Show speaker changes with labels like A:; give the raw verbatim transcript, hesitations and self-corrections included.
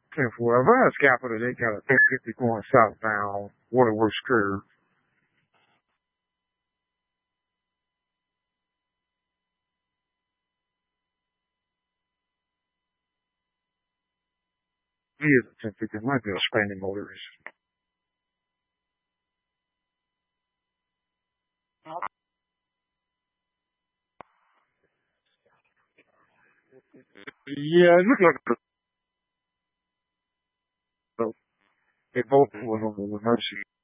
A: ten four. Advance Capital, they got a ten fifty going southbound, Waterworks curve. He is a ten fifty. It might be a Spanish motorist. Yeah, it looked like a, they both was on the Mercy.